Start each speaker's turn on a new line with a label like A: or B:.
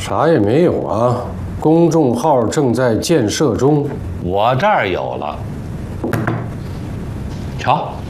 A: 啥也没有啊，公众号正在建设中。
B: 我这儿有了，瞧。